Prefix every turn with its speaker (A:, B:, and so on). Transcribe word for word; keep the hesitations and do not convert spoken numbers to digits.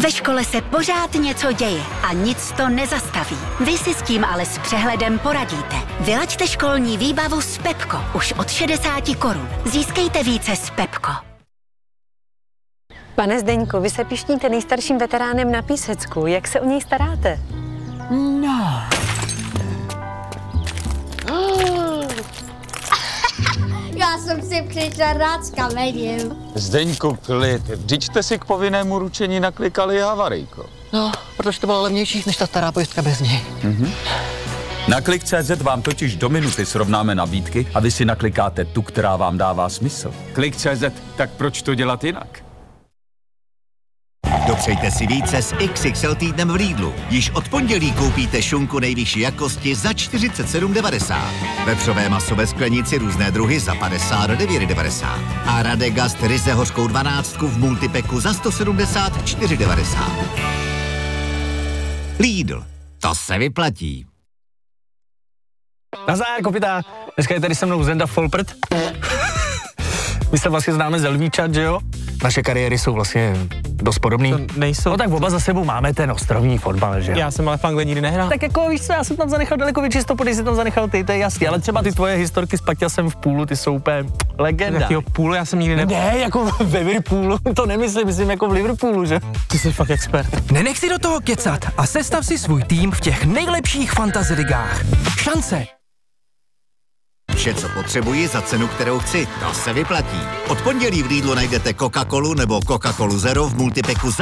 A: Ve škole se pořád něco děje a nic to nezastaví. Vy si s tím ale s přehledem poradíte. Vylaďte školní výbavu s Pepko už od šedesáti korun. Získejte více s Pepko.
B: Pane Zdeňku, vy se pišníte nejstarším veteránem na Písecku. Jak se o něj staráte?
C: No.
D: Já jsem si přišla rád s kamením.
E: Zdeňku, klid. Vždyť jste si k povinnému ručení naklikali havarijko.
C: No, protože to bylo levnější než ta stará pojistka bez něj.
E: Mhm.
F: Na Klik tečka cé zet vám totiž do minuty srovnáme nabídky a vy si naklikáte tu, která vám dává smysl.
E: Klik tečka cé zet, tak proč to dělat jinak?
G: Dopřejte si více s iks iks el týdnem v Lidlu. Již od pondělí koupíte šunku nejvyšší jakosti za čtyřicet sedm devadesát. Vepřové maso ve sklenici různé druhy za padesát devět devadesát. A Radegast ryze hořkou dvanáctku v multipeku za sto sedmdesát čtyři devadesát. Lidl. To se vyplatí.
H: Nazdar, kopita. Dneska je tady se mnou Zenda Folprt. My se vlastně známe ze Lvíčat, že jo? Naše kariéry jsou vlastně dost podobný.
I: To nejsou.
H: No tak oba za sebou máme ten ostrovní fotbal, že jo?
I: Já jsem ale v Anglii nikdy nehrál.
H: Tak jako víš co, já jsem tam zanechal daleko větší stopu, když jsi tam zanechal ty, to je jasný. Ale třeba ty tvoje historky s Paťasem v půlu, ty jsou úplně legenda.
I: Jakýho půlu, já jsem nikdy nebyl.
H: Ne, jako ve Liverpoolu, to nemyslím, myslím jako v Liverpoolu, že?
I: Ty jsi fakt expert.
J: Nenech si do toho kecat a sestav si svůj tým v těch nejlepších fantasy ligách. Šance!
G: Vše, co potřebuji za cenu, kterou chci, to se vyplatí. Od pondělí v Lidlu najdete Coca-Colu nebo Coca-Colu Zero v multipeku za